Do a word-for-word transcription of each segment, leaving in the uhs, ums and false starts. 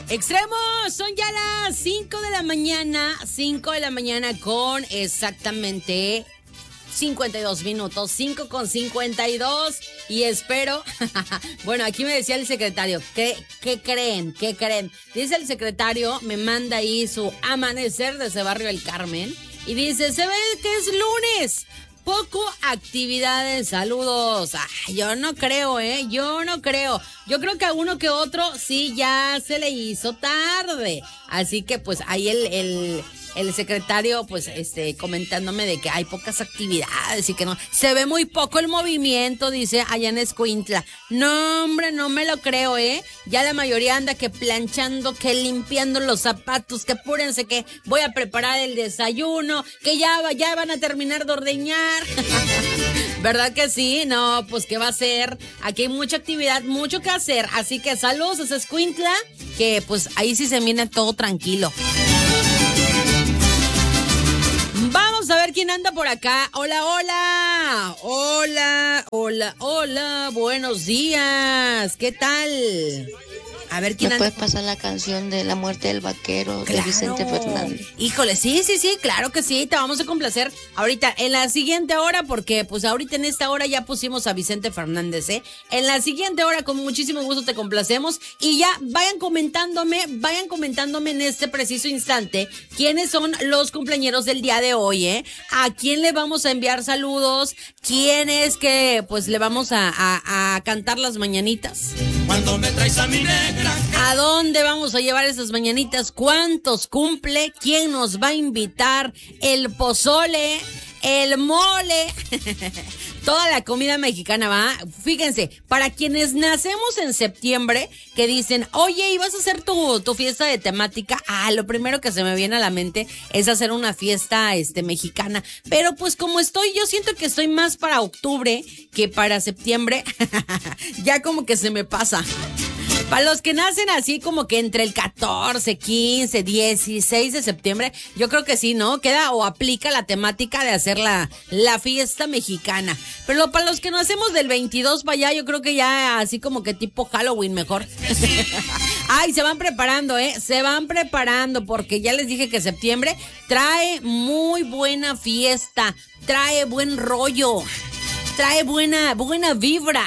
Extremos, son ya las cinco de la mañana, cinco de la mañana con exactamente cincuenta y dos minutos, cinco con cincuenta y dos, y espero, bueno, aquí me decía el secretario, ¿qué, qué creen? ¿Qué creen? Dice el secretario, me manda ahí su amanecer desde Barrio El Carmen, y dice, se ve que es lunes. Poco actividades, saludos. Ay, yo no creo, ¿eh? Yo no creo. Yo creo que a uno que otro sí ya se le hizo tarde. Así que pues ahí el, el, el secretario pues este comentándome de que hay pocas actividades y que no. Se ve muy poco el movimiento, dice allá en Escuintla. No, hombre, no me lo creo, ¿eh? Ya la mayoría anda que planchando, que limpiando los zapatos, que apúrense que voy a preparar el desayuno, que ya, ya van a terminar de ordeñar. ¿Verdad que sí? No, pues ¿qué va a ser? Aquí hay mucha actividad, mucho que hacer. Así que saludos a Escuintla, que pues ahí sí se viene todo tranquilo. Vamos a ver quién anda por acá. Hola, hola. Hola, hola, hola. Buenos días. ¿Qué tal? A ver quién ¿Me anda. puedes pasar la canción de La muerte del vaquero, Claro. de Vicente Fernández? Híjole, sí, sí, sí, claro que sí, te vamos a complacer ahorita en la siguiente hora, porque pues ahorita en esta hora ya pusimos a Vicente Fernández, ¿eh? En la siguiente hora con muchísimo gusto te complacemos y ya vayan comentándome, vayan comentándome en este preciso instante quiénes son los cumpleañeros del día de hoy, ¿eh? A quién le vamos a enviar saludos, quién es que pues le vamos a, a, a cantar las mañanitas. Cuando me traes a mi negra. ¿A dónde vamos a llevar esas mañanitas? ¿Cuántos cumple? ¿Quién nos va a invitar? El pozole, el mole, toda la comida mexicana, ¿va? Fíjense, para quienes nacemos en septiembre, que dicen, oye, ¿y vas a hacer tu, tu fiesta de temática? Ah, lo primero que se me viene a la mente es hacer una fiesta este, mexicana. Pero pues como estoy, yo siento que estoy más para octubre que para septiembre. Ya como que se me pasa. Para los que nacen así como que entre el catorce, quince, dieciséis de septiembre, yo creo que sí, ¿no? Queda o aplica la temática de hacer la, la fiesta mexicana. Pero para los que nacemos del veintidós para allá, yo creo que ya así como que tipo Halloween mejor. Ay, se van preparando, ¿eh? Se van preparando porque ya les dije que septiembre trae muy buena fiesta, trae buen rollo, trae buena, buena vibra.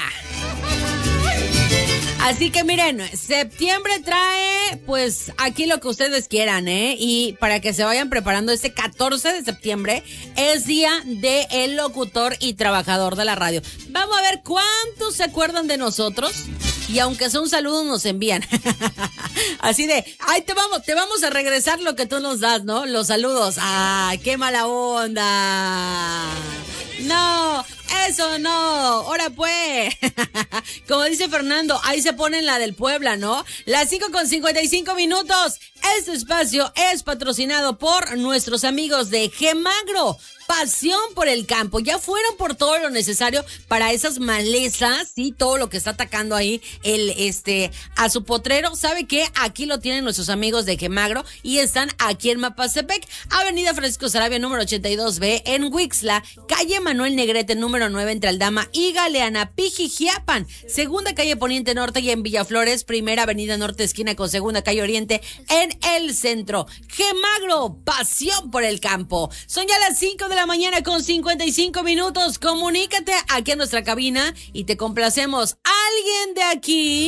Así que miren, septiembre trae pues aquí lo que ustedes quieran, ¿eh? Y para que se vayan preparando, este catorce de septiembre es día de el locutor y trabajador de la radio. Vamos a ver cuántos se acuerdan de nosotros y aunque sea un saludo nos envían. Así de, ay, te vamos, te vamos a regresar lo que tú nos das, ¿no? Los saludos. Ay, qué mala onda. No, eso no, ahora pues, como dice Fernando, ahí se pone la del Puebla, ¿no? Las cinco con cincuenta y cinco minutos, este espacio es patrocinado por nuestros amigos de Gemagro, pasión por el campo, ya fueron por todo lo necesario para esas malezas y todo lo que está atacando ahí el, este, a su potrero. ¿Sabe qué? Aquí lo tienen nuestros amigos de Gemagro y están aquí en Mapastepec, Avenida Francisco Sarabia número ochenta y dos B, en Huixla, calle Manuel Negrete número nueve entre Aldama y Galeana, Pijijiapan, segunda calle Poniente Norte, y en Villaflores, primera avenida Norte esquina con segunda calle Oriente en el centro. Gemagro, pasión por el campo. Son ya las cinco de la mañana con cincuenta y cinco minutos. Comunícate aquí a nuestra cabina y te complacemos. ¿Alguien de aquí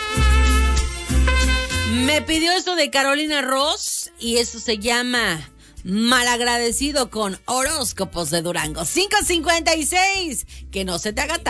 me pidió esto de Carolina Ross? Y eso se llama Malagradecido con Horóscopos de Durango. cinco cincuenta y seis. Que no se te haga tarde.